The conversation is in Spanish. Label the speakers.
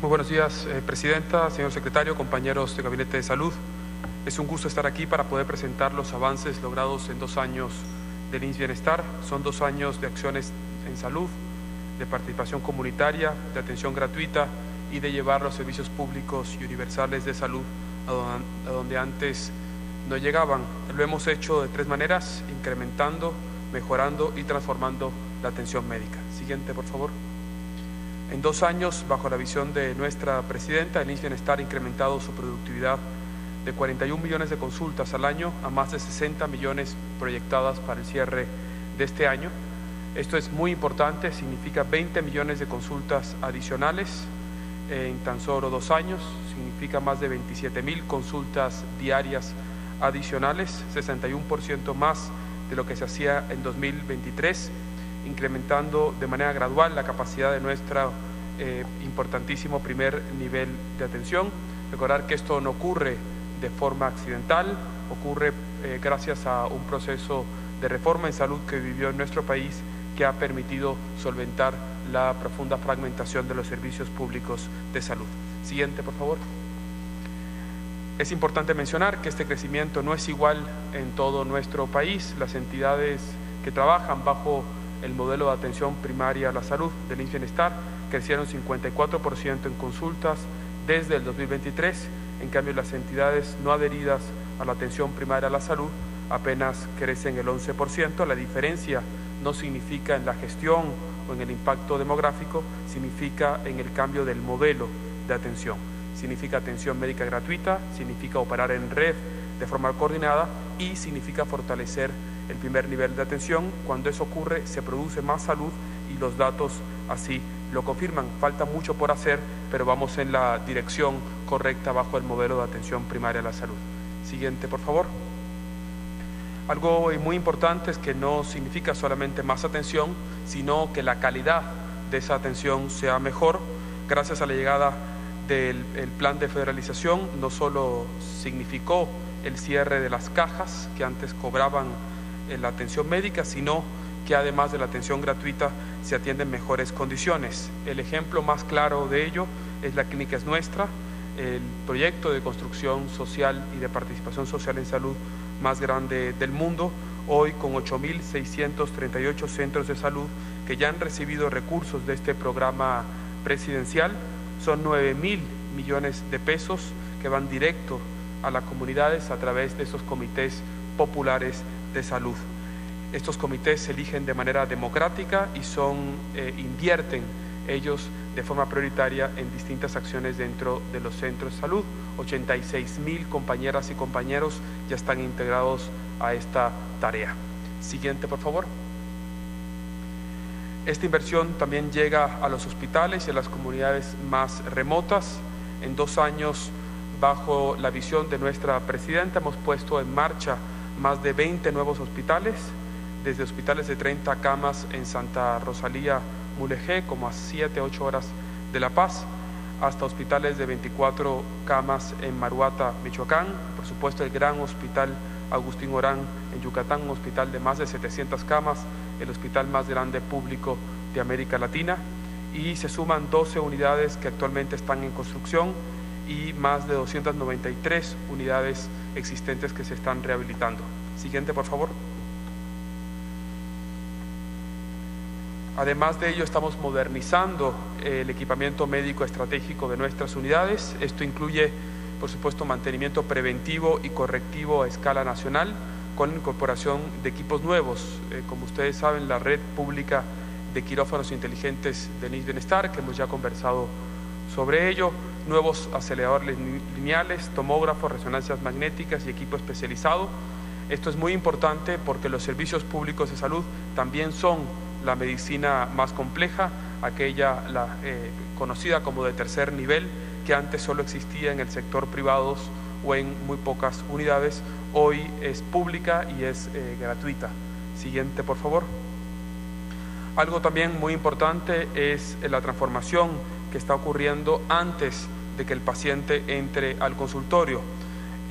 Speaker 1: Muy buenos días, Presidenta, señor Secretario, compañeros de Gabinete de Salud. Es un gusto estar aquí para poder presentar los avances logrados en 2 años del INS Bienestar. Son 2 años de acciones en salud, de participación comunitaria, de atención gratuita y de llevar los servicios públicos y universales de salud a donde antes no llegaban. Lo hemos hecho de 3 maneras: incrementando, mejorando y transformando la atención médica. Siguiente, por favor. En 2 años, bajo la visión de nuestra Presidenta, el INS Bienestar ha incrementado su productividad de 41 millones de consultas al año a más de 60 millones proyectadas para el cierre de este año. Esto es muy importante, significa 20 millones de consultas adicionales en tan solo 2 años, significa más de 27,000 consultas diarias adicionales, 61% más de lo que se hacía en 2023, incrementando de manera gradual la capacidad de nuestro importantísimo primer nivel de atención. Recordar que esto no ocurre de forma accidental, ocurre gracias a un proceso de reforma en salud que vivió en nuestro país, que ha permitido solventar la profunda fragmentación de los servicios públicos de salud. Siguiente, por favor. Es importante mencionar que este crecimiento no es igual en todo nuestro país. Las entidades que trabajan bajo el modelo de atención primaria a la salud del INS Bienestar crecieron 54% en consultas desde el 2023, en cambio las entidades no adheridas a la atención primaria a la salud apenas crecen el 11%. La diferencia no significa en la gestión o en el impacto demográfico, significa en el cambio del modelo de atención. Significa atención médica gratuita, significa operar en red de forma coordinada y significa fortalecer el primer nivel de atención. Cuando eso ocurre, se produce más salud y los datos así lo confirman. Falta mucho por hacer, pero vamos en la dirección correcta bajo el modelo de atención primaria a la salud. Siguiente, por favor. Algo muy importante es que no significa solamente más atención, sino que la calidad de esa atención sea mejor. Gracias a la llegada del plan de federalización, no solo significó el cierre de las cajas que antes cobraban la atención médica, sino que además de la atención gratuita se atiende en mejores condiciones. El ejemplo más claro de ello es la Clínica Es Nuestra, el proyecto de construcción social y de participación social en salud más grande del mundo, hoy con 8.638 centros de salud que ya han recibido recursos de este programa presidencial. Son 9.000 millones de pesos que van directo a las comunidades a través de esos comités populares de salud. Estos comités se eligen de manera democrática y invierten ellos de forma prioritaria en distintas acciones dentro de los centros de salud. 86,000 compañeras y compañeros ya están integrados a esta tarea. Siguiente, por favor. Esta inversión también llega a los hospitales y a las comunidades más remotas. En 2 años, bajo la visión de nuestra Presidenta, hemos puesto en marcha más de 20 nuevos hospitales, desde hospitales de 30 camas en Santa Rosalía, Mulegé, como a 7-8 horas de La Paz, hasta hospitales de 24 camas en Maruata, Michoacán. Por supuesto, el gran hospital Agustín Orán en Yucatán, un hospital de más de 700 camas, el hospital más grande público de América Latina, y se suman 12 unidades que actualmente están en construcción y más de 293 unidades existentes que se están rehabilitando. Siguiente, por favor. Además de ello, estamos modernizando el equipamiento médico estratégico de nuestras unidades. Esto incluye, por supuesto, mantenimiento preventivo y correctivo a escala nacional, con incorporación de equipos nuevos. Como ustedes saben, la red pública de quirófanos inteligentes del INS Bienestar, que hemos ya conversado sobre ello, nuevos aceleradores lineales, tomógrafos, resonancias magnéticas y equipo especializado. Esto es muy importante porque los servicios públicos de salud también son la medicina más compleja, aquella conocida como de tercer nivel, que antes solo existía en el sector privado o en muy pocas unidades. Hoy es pública y es gratuita. Siguiente, por favor. Algo también muy importante es la transformación que está ocurriendo antes de que el paciente entre al consultorio.